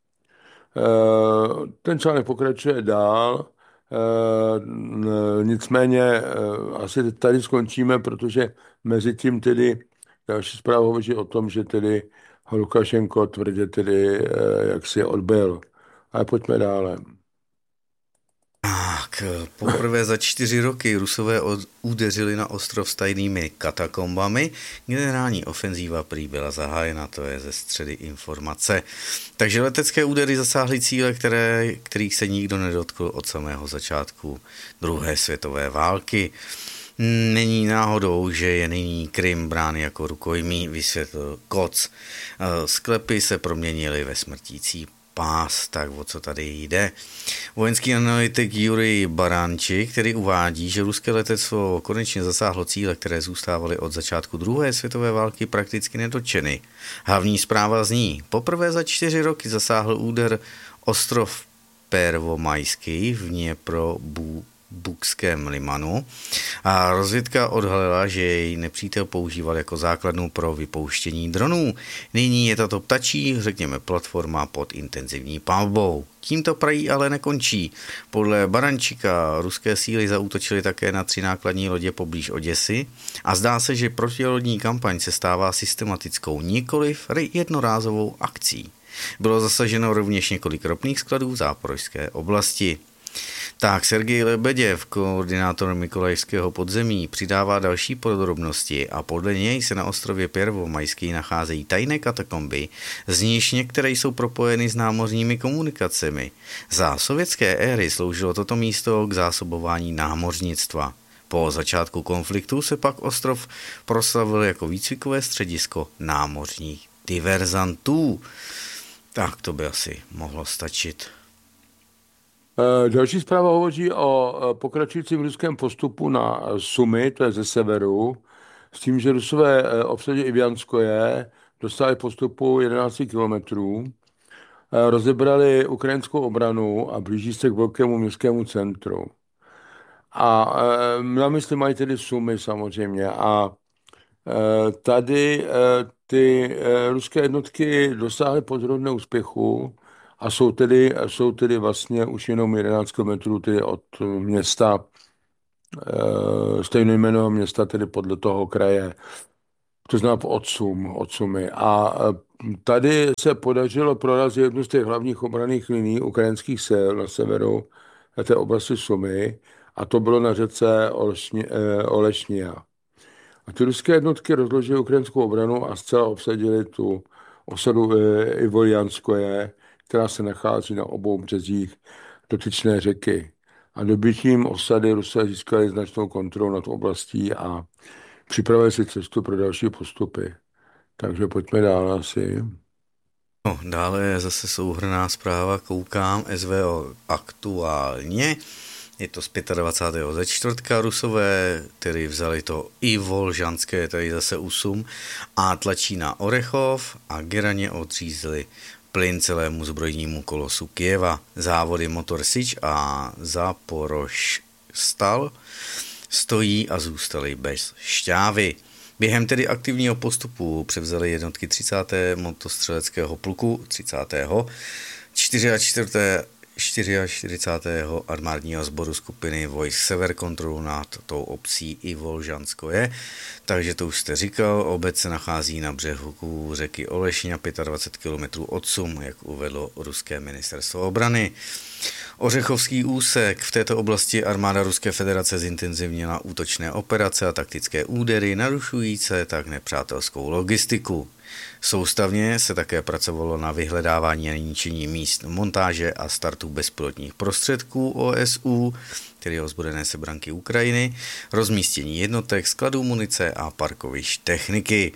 Uh, ten článek pokračuje dál. Uh, nicméně uh, asi tady skončíme, protože mezi tím tedy další zpráva hovoří o tom, že tedy Lukašenko tvrdě tedy uh, jak si odbyl. Ale pojďme dále. Tak, poprvé za čtyři roky Rusové udeřili na ostrov s tajnými katakombami. Generální ofenzíva prý byla zahájena, to je ze středy informace. Takže letecké údery zasáhly cíle, které, kterých se nikdo nedotkl od samého začátku druhé světové války. Není náhodou, že je nyní Krym brán jako rukojmí, vysvětlil Koc. Sklepy se proměnily ve smrtící pás, tak o co tady jde. Vojenský analytik Jurij Baranči, který uvádí, že ruské letectvo konečně zasáhlo cíle, které zůstávaly od začátku druhé světové války prakticky nedotčeny. Hlavní zpráva zní, poprvé za čtyři roky zasáhl úder ostrov Pervomajský v Dněpro Bukském limanu a rozvědka odhalila, že jej nepřítel používal jako základnu pro vypouštění dronů. Nyní je tato ptačí, řekněme, platforma pod intenzivní palbou. Tím to prají ale nekončí. Podle Barančika ruské síly zaútočily také na tři nákladní lodě poblíž Oděsy a zdá se, že protilodní kampaň se stává systematickou, nikoliv jednorázovou akcí. Bylo zasaženo rovněž několik ropných skladů v záporožské oblasti. Tak Sergej Lebeděv, koordinátor Mykolajského podzemí, přidává další podrobnosti a podle něj se na ostrově Pervomajský nacházejí tajné katakomby, z níž některé jsou propojeny s námořními komunikacemi. Za sovětské éry sloužilo toto místo k zásobování námořnictva. Po začátku konfliktu se pak ostrov proslavil jako výcvikové středisko námořních diverzantů. Tak to by asi mohlo stačit. Další zpráva hovoří o pokračujícím ruském postupu na Sumy, to je ze severu, s tím, že Rusové obsadili Ivianskoje, dostali postupu jedenáct kilometrů. rozebrali ukrajinskou obranu a blíží se k velkému městskému centru. A na mysli mají tedy Sumy samozřejmě. A tady ty ruské jednotky dosáhly pozorovného úspěchu a jsou tedy, jsou tedy vlastně už jenom jedenáct kilometrů tedy od města, stejnojmenného města, tedy podle toho kraje, to znamená od Sum, od Sumy. A tady se podařilo prorazit jednu z těch hlavních obranných liní ukrajinských sil na severu na té oblasti Sumy, a to bylo na řece Olešni, Olešnia. A ty ruské jednotky rozložily ukrajinskou obranu a zcela obsadili tu osadu Ivolianskoje, která se nachází na obou březích dotyčné řeky. A dobytím osady Rusové získali značnou kontrolu nad oblastí a připravili si cestu pro další postupy. Takže pojďme dál asi. No, dále je zase souhrnná zpráva, koukám, S V O aktuálně. Je to z dvacátého pátého ze čtvrtka. Rusové, který vzali to i Volžanské, tady zase Usum, a tlačí na Orechov a Geraně odřízli plyn celému zbrojnímu kolosu Kyjeva. Závody Motor Sič a Zaporožstal stojí a zůstaly bez šťávy. Během tedy aktivního postupu převzaly jednotky třicátého motostřeleckého pluku, třicátého čtyřicátého čtyřiačtyřicátého armádního sboru skupiny vojsk Sever kontrolu nad tou obcí i Volžanskoje. Takže to už jste říkal, obec se nachází na břehu řeky Olešňa, dvacet pět kilometrů od Sum, jak uvedlo ruské ministerstvo obrany. Ořechovský úsek. V této oblasti armáda Ruské federace zintenzivnila útočné operace a taktické údery, narušující tak nepřátelskou logistiku. Soustavně se také pracovalo na vyhledávání a ničení míst montáže a startu bezpilotních prostředků O S U, tedy ozbrojené sebranky Ukrajiny, rozmístění jednotek, skladů munice a parkovišť techniky.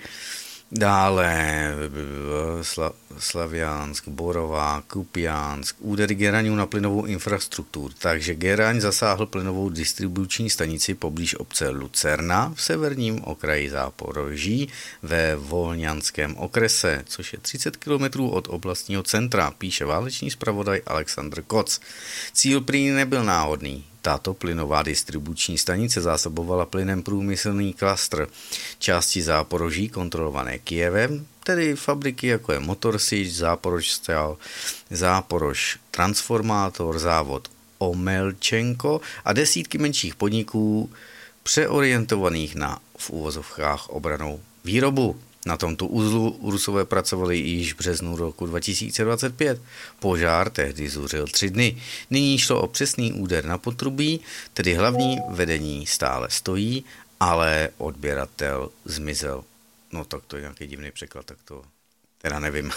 Dále Sla, Slaviansk, Borová, Kupiansk, údery Geraňů na plynovou infrastrukturu. Takže Geraň zasáhl plynovou distribuční stanici poblíž obce Lucerna v severním okraji Záporoží ve Volňanském okrese, což je třicet kilometrů od oblastního centra, píše válečný zpravodaj Alexandr Koc. Cíl prý nebyl náhodný. Tato plynová distribuční stanice zásobovala plynem průmyslný klastr části Záporoží kontrolované Kyjevem, tedy fabriky jako je Motorsič, Záporožstal, Záporož Transformátor, závod Omelčenko a desítky menších podniků přeorientovaných na v úvozovkách obranou výrobu. Na tomto uzlu Rusové pracovali již v březnu roku dva tisíce dvacet pět. Požár tehdy zuřil tři dny. Nyní šlo o přesný úder na potrubí, tedy hlavní vedení stále stojí, ale odběratel zmizel. No tak to je nějaký divný překlad, tak to teda nevím.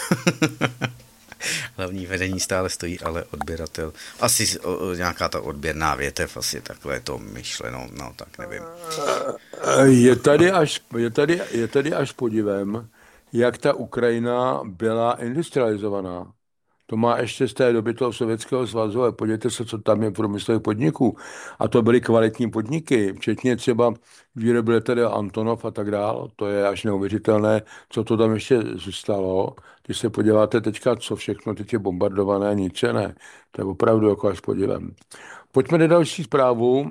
Hlavní vedení stále stojí, ale odběratel. Asi o, nějaká ta odběrná větev, asi takhle je to myšleno, no tak nevím. Je tady až, je tady, je tady až podivem, jak ta Ukrajina byla industrializovaná. To má ještě z té doby toho Sovětského svazu, ale podívejte se, co tam je průmyslových podniků. A to byly kvalitní podniky, včetně třeba výroby letadel Antonov a tak dál. To je až neuvěřitelné, co to tam ještě zůstalo. Když se podíváte teďka, co všechno teď je bombardované, ničené. To je opravdu jako až podivem. Pojďme na další zprávu.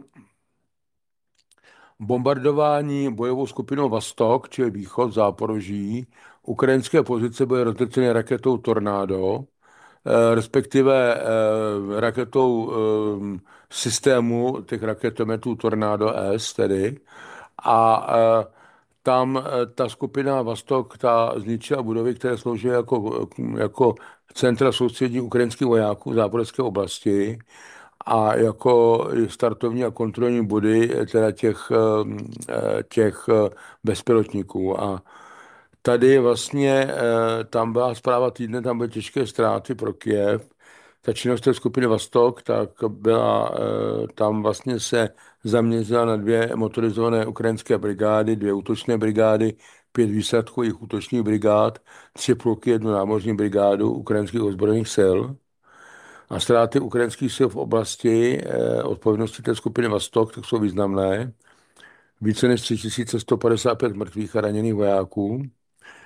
Bombardování bojovou skupinou Vostok, čili východ Záporoží. Ukrajinské pozice byly rozleteny raketou Tornado, respektive raketou systému těch raketometů Tornado S tedy. A tam ta skupina Vostok, ta zničila budovy, které sloužily jako, jako centra soustřední ukrajinských vojáků v záporožské oblasti a jako startovní a kontrolní body teda těch, těch bezpilotníků. A tady vlastně tam byla zpráva týdne, tam byly těžké ztráty pro Kyjev. Ta činnost té skupiny Vostok, tak byla, tam vlastně se zaměřila na dvě motorizované ukrajinské brigády, dvě útočné brigády, pět výsadkových útočných brigád, tři pluky, jednu námořní brigádu ukrajinských ozbrojených sil. A ztráty ukrajinských sil v oblasti odpovědnosti té skupiny Vostok tak jsou významné. Více než tři tisíce sto padesát pět mrtvých a raněných vojáků.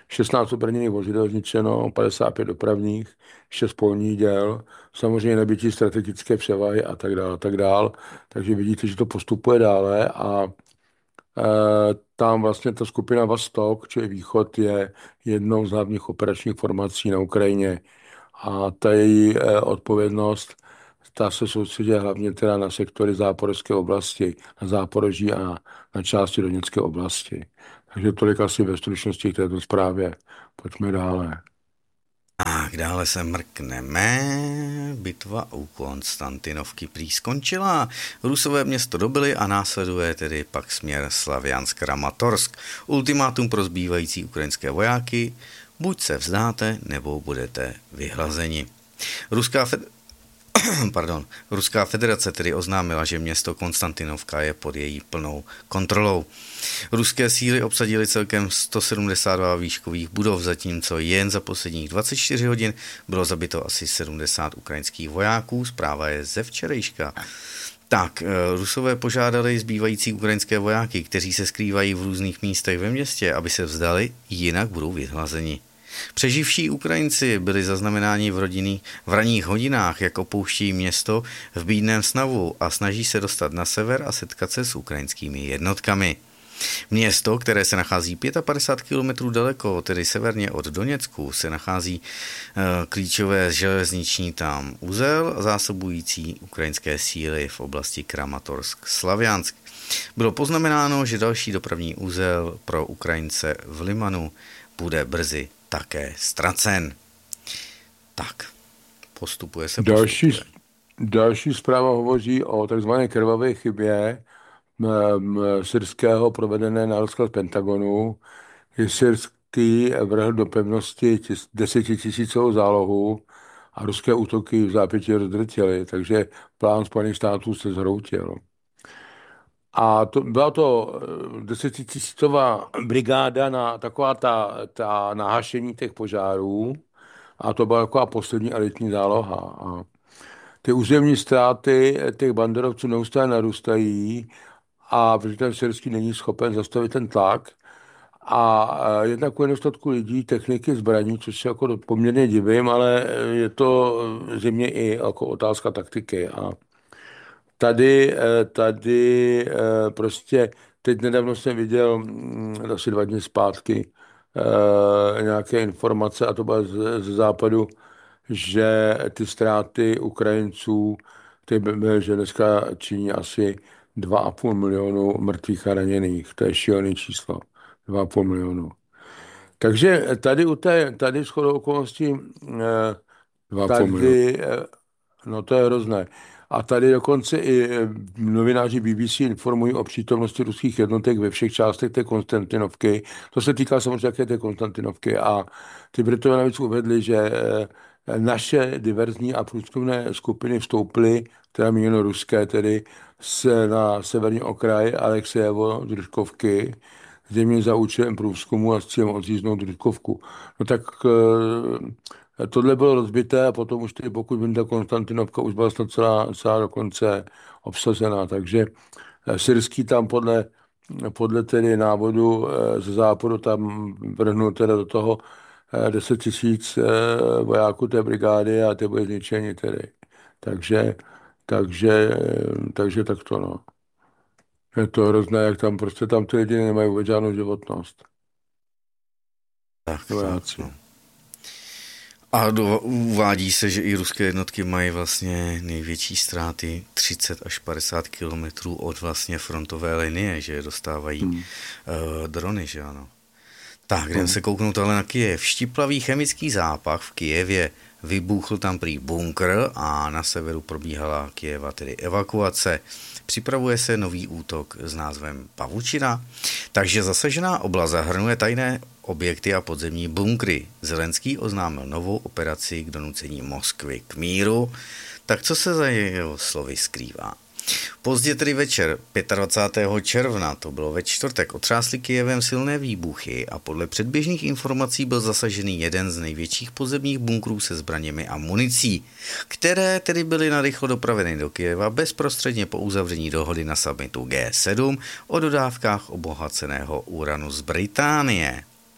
šestnáct obrněných vozidel zničeno, padesát pět dopravních, šest polních děl, samozřejmě nabití strategické převahy a tak dále, a tak dále. Takže vidíte, že to postupuje dále a e, tam vlastně ta skupina Vostok, čili Východ, je jednou z hlavních operačních formací na Ukrajině a ta její e, odpovědnost, ta se soustředí hlavně teda na sektory Záporožské oblasti, na Záporoží a na části Doněcké oblasti. Takže tolik asi ve stručnosti k této zprávě. Pojďme dále. A dále se mrkneme. Bitva u Konstantinovky prý skončila. Rusové město dobyli a následuje tedy pak směr Slaviansk-Kramatorsk. Ultimátum pro zbývající ukrajinské vojáky. Buď se vzdáte, nebo budete vyhlazeni. Ruská fed... Pardon. Ruská federace tedy oznámila, že město Konstantinovka je pod její plnou kontrolou. Ruské síly obsadily celkem sto sedmdesát dva výškových budov, zatímco jen za posledních dvacet čtyři hodin bylo zabito asi sedmdesát ukrajinských vojáků. Zpráva je ze včerejška. Tak, Rusové požádali zbývající ukrajinské vojáky, kteří se skrývají v různých místech ve městě, aby se vzdali, jinak budou vyhlazeni. Přeživší Ukrajinci byli zaznamenáni v, rodinných, v ranních hodinách, jak opouští město v bídném snavu a snaží se dostat na sever a setkat se s ukrajinskými jednotkami. Město, které se nachází padesát pět kilometrů daleko, tedy severně od Doněcku, se nachází e, klíčové železniční tam uzel zásobující ukrajinské síly v oblasti Kramatorsk-Slaviansk. Bylo poznamenáno, že další dopravní uzel pro Ukrajince v Limanu bude brzy také ztracen. Tak, postupuje se. Postupuje. Další, další zpráva hovoří o takzvané krvavé chybě syrského provedené na rozklad Pentagonu, že syrský vrhl do pevnosti desetitisícovou zálohu a ruské útoky v zápětí rozdrtily, takže plán Spojených států se zhroutil. A to, byla to desetitisícová brigáda na taková ta, ta nahašení těch požárů a to byla taková poslední elitní záloha. A ty územní ztráty těch banderovců neustále narůstají a protože ten syrský není schopen zastavit ten tlak a jednak kvůli nedostatku lidí, techniky, zbraní, což se jako poměrně divím, ale je to zřejmě i jako otázka taktiky. A Tady, tady prostě, teď nedávno jsem viděl, asi dva dny zpátky, nějaké informace, a to bylo z, z západu, že ty ztráty Ukrajinců, ty byly, že dneska činí asi dva a půl milionu mrtvých a raněných. To je šílené číslo. dva a půl milionu. Takže tady u té, tady shodou okolností, tady, no to je hrozné. A tady dokonce i novináři B B C informují o přítomnosti ruských jednotek ve všech částech té Konstantinovky. To se týká samozřejmě také té Konstantinovky. A ty Britové navíc uvedli, že naše diverzní a průzkumné skupiny vstoupily, teda míněno ruské, tedy na severní okraj Alexejevo Družkovky, zřejmě za účelem průzkumu a s cílem odříznout Družkovku. No tak tohle bylo rozbité a potom už tedy, pokud vím, ta Konstantinovka už byla snad celá, celá dokonce obsazená. Takže syrský tam podle, podle tedy návodu ze západu tam vrhnul teda do toho deset tisíc vojáků té brigády a ty byly zničeni tedy. Takže, takže, takže tak to no. Je to hrozné, jak tam prostě tam ty lidi nemají vůbec žádnou životnost. Tak, vojáci. Tak, no. A do, uvádí se, že i ruské jednotky mají vlastně největší ztráty třicet až padesát kilometrů od vlastně frontové linie, že dostávají hmm. uh, drony, že ano. Tak, jdeme hmm. se kouknout ale na Kyjev. Štiplavý chemický zápach v Kyjevě. Vybuchl tam prý bunkr a na severu probíhala Kyjeva tedy evakuace. Připravuje se nový útok s názvem Pavučina, takže zasažená oblast zahrnuje tajné objekty a podzemní bunkry. Zelenský oznámil novou operaci k donucení Moskvy k míru. Tak co se za jeho slovy skrývá? Pozdě tedy večer dvacátého pátého června, to bylo ve čtvrtek, otřásly Kyjevem silné výbuchy a podle předběžných informací byl zasažený jeden z největších podzemních bunkrů se zbraněmi a municí, které tedy byly narychlo dopraveny do Kyjeva bezprostředně po uzavření dohody na summitu G sedm o dodávkách obohaceného uranu z Británie.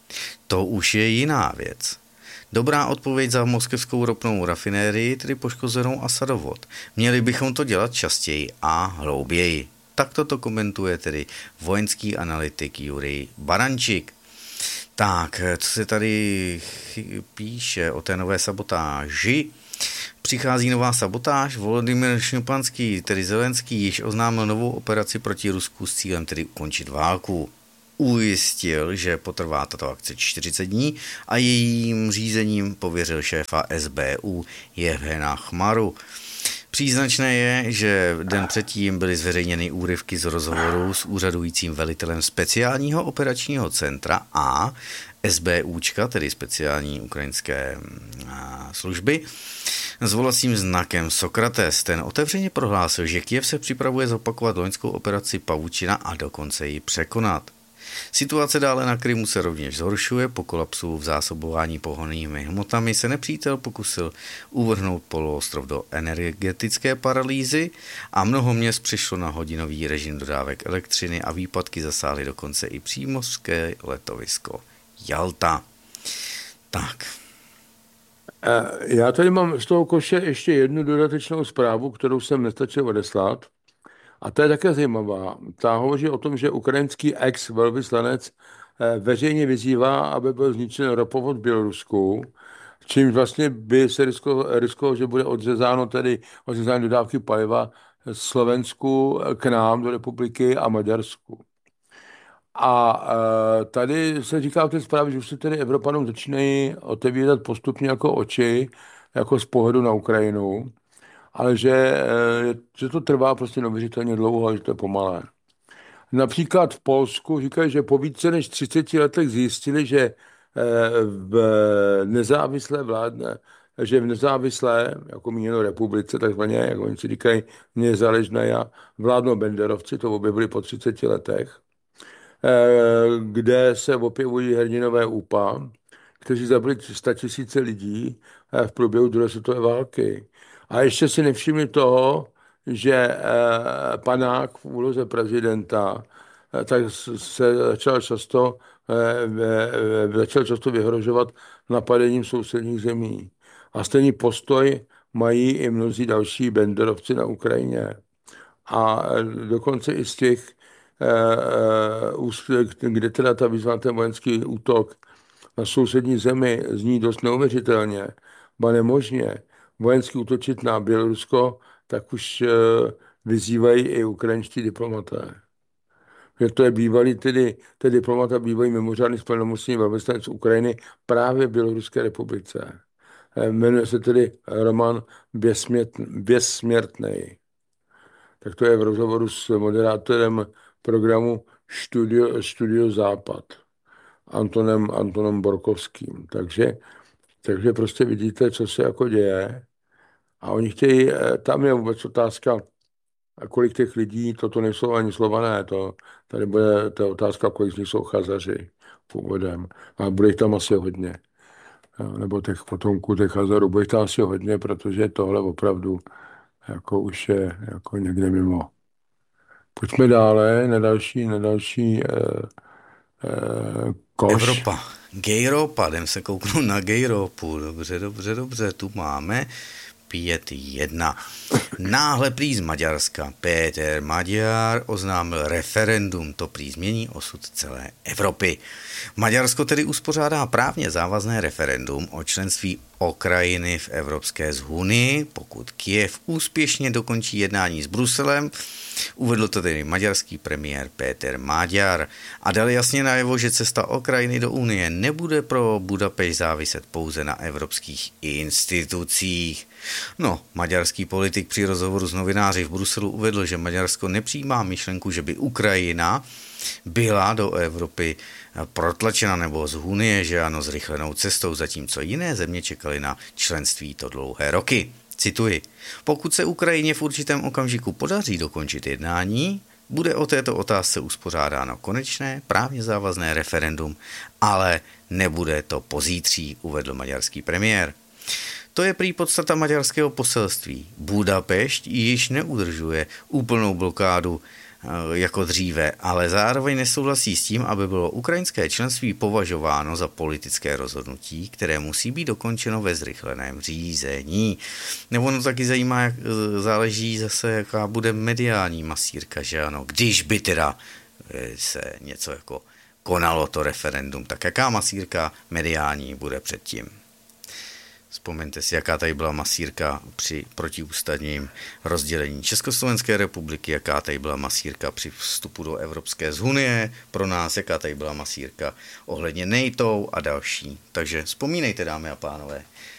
To už je jiná věc. Dobrá odpověď za moskevskou ropnou rafinérii, tedy poškozenou Asadovod. Měli bychom to dělat častěji a hlouběji. Tak toto komentuje tedy vojenský analytik Jurij Barančik. Tak, co se tady píše o té nové sabotáži? Přichází nová sabotáž. Volodymyr Štěpánský, tedy Zelenský, již oznámil novou operaci proti Rusku s cílem tedy ukončit válku. Ujistil, že potrvá tato akce čtyřicet dní a jejím řízením pověřil šéfa S B U Jevgena Chmaru. Příznačné je, že den předtím byly zveřejněny úryvky z rozhovoru s úřadujícím velitelem speciálního operačního centra a SBUčka, tedy speciální ukrajinské služby, s volacím znakem Sokrates. Ten otevřeně prohlásil, že Kyjev se připravuje zopakovat loňskou operaci Pavučina a dokonce ji překonat. Situace dále na Krymu se rovněž zhoršuje. Po kolapsu v zásobování pohonnými hmotami se nepřítel pokusil uvrhnout poloostrov do energetické paralýzy a mnoho měst přešlo na hodinový režim dodávek elektřiny a výpadky zasáhly dokonce i přímořské letovisko Jalta. Tak. Já tady mám z toho koše ještě jednu dodatečnou zprávu, kterou jsem nestačil odeslat. A to je také zajímavá. Ta hovoří o tom, že ukrajinský ex-velvyslanec veřejně vyzývá, aby byl zničen ropovod v Bělorusku, čímž vlastně by se riskovalo, risko, že bude odřezáno tedy odřezáno dodávky paliva z Slovensku k nám do republiky a Maďarsku. A tady se říká v té zprávě, že už se tedy Evropanům začínají otevírat postupně jako oči, jako z pohledu na Ukrajinu, ale že, že to trvá prostě neuvěřitelně dlouho, že to je pomalé. Například v Polsku říkají, že po více než třiceti letech zjistili, že v nezávislé vládne, že v nezávislé, jako míněno republice, takzvaně, jak oni si říkají, nezáležné, vládnou Benderovci, to objevili po třiceti letech, kde se objevují hrdinové úpa, kteří zabili statisíce lidí v průběhu druhé světové války. A ještě si nevšimli toho, že panák v úloze prezidenta tak se začal často, začal často vyhrožovat napadením sousedních zemí. A stejný postoj mají i mnozí další benderovci na Ukrajině. A dokonce i z těch, kde teda ta výzva, ten vojenský útok na sousední zemi zní dost neuvěřitelně, ba nemožně, vojensky útočit na Bělorusko, tak už vyzývají i ukrajinští diplomaté. Že to je bývalý, tedy, tedy diplomata bývalý mimořádný splnomocný velvyslanec Ukrajiny právě v Běloruské republice. Jmenuje se tedy Roman Bezsměrtnej. Tak to je v rozhovoru s moderátorem programu Studio, Studio Západ, Antonem, Antonem Borkovským. Takže, takže prostě vidíte, co se jako děje. A oni chtějí, tam je vůbec otázka, kolik těch lidí, toto nejsou ani Slované, to, tady bude ta otázka, kolik z nich jsou Chazaři původem. A bude jich tam asi hodně. Nebo těch potomků, těch Chazarů, bude jich tam asi hodně, protože tohle opravdu jako už je jako někde mimo. Pojďme dále na další, na další eh, eh, koš. Evropa. Gejropa, jdem se kouknout na Gejropu. Dobře, dobře, dobře, tu máme pět jedna. Náhle prý z Maďarska Péter Maďar oznámil referendum, to prý změní osud celé Evropy. Maďarsko tedy uspořádá právně závazné referendum o členství Ukrajiny v Evropské unii, pokud Kyjev úspěšně dokončí jednání s Bruselem. Uvedl to tedy maďarský premiér Péter Maďar a dal jasně najevo, že cesta Ukrajiny do Unie nebude pro Budapešť záviset pouze na evropských institucích. No, maďarský politik při rozhovoru s novináři v Bruselu uvedl, že Maďarsko nepřijímá myšlenku, že by Ukrajina byla do Evropy protlačena nebo z Unie, že ano, zrychlenou cestou, zatímco jiné země čekaly na členství to dlouhé roky. Cituji, pokud se Ukrajině v určitém okamžiku podaří dokončit jednání, bude o této otázce uspořádáno konečné právně závazné referendum, ale nebude to pozítří, uvedl maďarský premiér. To je prý podstata maďarského poselství. Budapešť již neudržuje úplnou blokádu jako dříve, ale zároveň nesouhlasí s tím, aby bylo ukrajinské členství považováno za politické rozhodnutí, které musí být dokončeno ve zrychleném řízení. Nebo no taky zajímá, jak záleží zase, jaká bude mediální masírka, že ano, když by teda se něco jako konalo to referendum, tak jaká masírka mediální bude předtím? Vzpomeňte si, jaká tady byla masírka při protiústavním rozdělení Československé republiky, jaká tady byla masírka při vstupu do Evropské unie pro nás, jaká tady byla masírka ohledně NATO a další. Takže vzpomínejte, dámy a pánové.